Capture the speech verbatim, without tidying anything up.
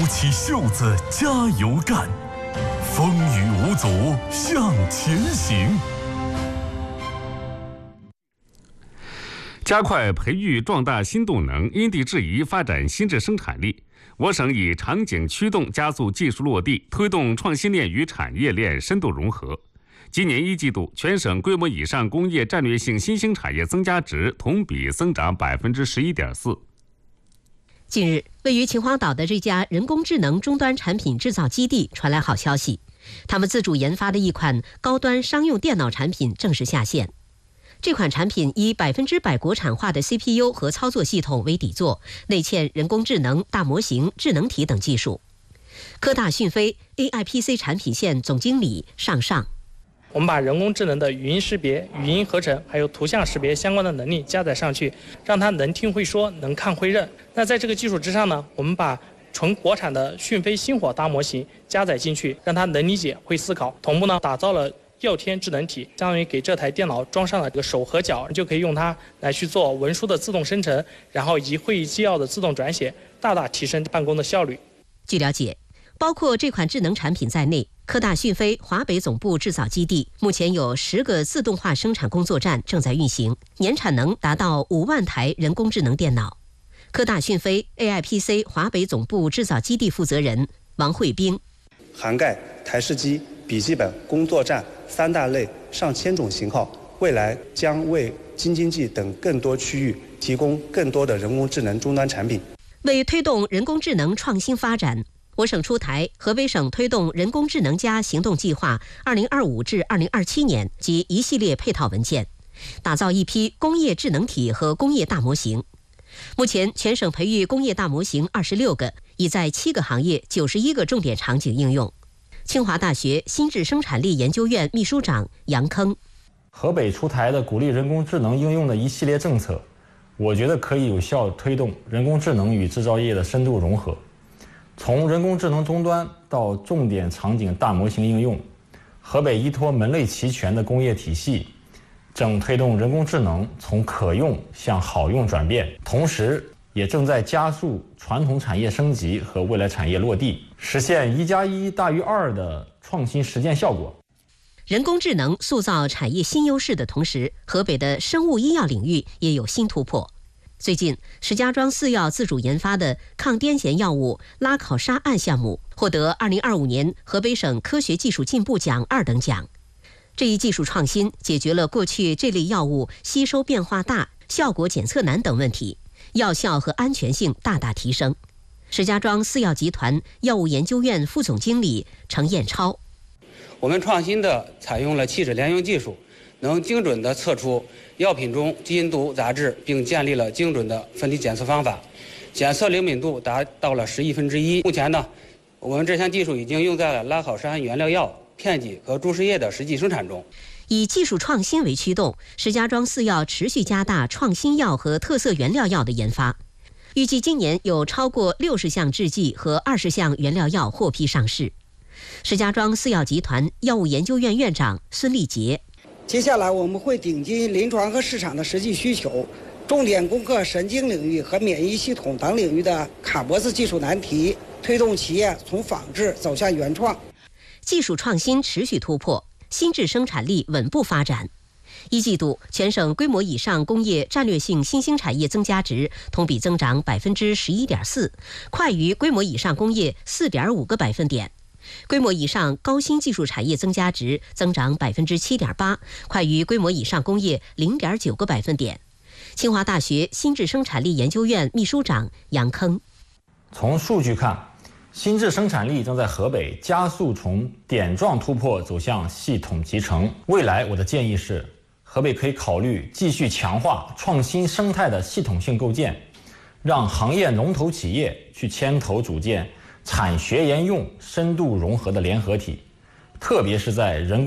起袖子，加油干，风雨无阻向前行。 加快培育壮大新动能，因地制宜发展新质生产力。我省以场景驱动加速技术落地，推动创新链与产业链深度融合。今年一季度，全省规模以上工业战略性新兴产业增加值同比增长百分之十一点四。 近日，位于秦皇岛的这家人工智能终端产品制造基地传来好消息，他们自主研发的一款高端商用电脑产品正式下线。这款产品以百分之百国产化的 C P U 和操作系统为底座，内嵌人工智能、大模型、智能体等技术。科大讯飞 A I P C 产品线总经理尚尚， 我们把人工智能的语音识别、语音合成还有图像识别相关的能力加载上去，让它能听会说，能看会认。那在这个基础之上呢，我们把纯国产的讯飞星火大模型加载进去，让它能理解、会思考。同步呢，打造了耀天智能体，相当于给这台电脑装上了这个手和脚，就可以用它来去做文书的自动生成，然后以及会议纪要的自动转写，大大提升办公的效率。 据了解，包括这款智能产品在内，科大讯飞华北总部制造基地目前有十个自动化生产工作站正在运行，年产能达到五万台人工智能电脑。科大讯飞 A I P C 华北总部制造基地负责人王慧冰， 涵盖台式机、笔记本、工作站三大类上千种型号，未来将为京津冀等更多区域提供更多的人工智能终端产品。 为推动人工智能创新发展，我省出台河北省推动人工智能加行动计划二零二五至二零二七年及一系列配套文件，打造一批工业智能体和工业大模型。目前全省培育工业大模型二十六个，已在七个行业九十一个重点场景应用。清华大学心智生产力研究院秘书长杨铿， 河北出台的鼓励人工智能应用的一系列政策，我觉得可以有效推动人工智能与制造业的深度融合。从人工智能终端到重点场景大模型应用，河北依托门类齐全的工业体系，正推动人工智能从可用向好用转变，同时也正在加速传统产业升级和未来产业落地，实现一加一大于二的创新实践效果。 人工智能塑造产业新优势的同时，河北的生物医药领域也有新突破。最近，石家庄四药自主研发的抗癫痫药物拉考沙胺项目获得二零二五年河北省科学技术进步奖二等奖。这一技术创新解决了过去这类药物吸收变化大、效果检测难等问题，药效和安全性大大提升。石家庄四药集团药物研究院副总经理程彦超， 我们创新的采用了气质联用技术，能精准地测出药品中基因毒杂质，并建立了精准的分离检测方法，检测灵敏度达到了十亿分之一。目前呢，我们这项技术已经用在了拉考沙胺原料药、片剂和注射液的实际生产中。 以技术创新为驱动，石家庄四药持续加大创新药和特色原料药的研发。预计今年有超过六十项制剂和二十项原料药获批上市。石家庄四药集团药物研究院院长孙立杰， 接下来我们会顶击临床和市场的实际需求，重点攻克神经领域和免疫系统等领域的卡脖子技术难题，推动企业从仿制走向原创。 技术创新持续突破，新质生产力稳步发展。一季度，全省规模以上工业战略性新兴产业增加值同比增长百分之十一点四，快于规模以上工业四点五个百分点。规模以上高新技术产业增加值增长百分之七点八，快于规模以上工业零点九个百分点。清华大学新质生产力研究院秘书长杨铿， 从数据看，新质生产力正在河北加速从点状突破走向系统集成。未来我的建议是，河北可以考虑继续强化创新生态的系统性构建，让行业龙头企业去牵头组建产学研用深度融合的联合体，特别是在人工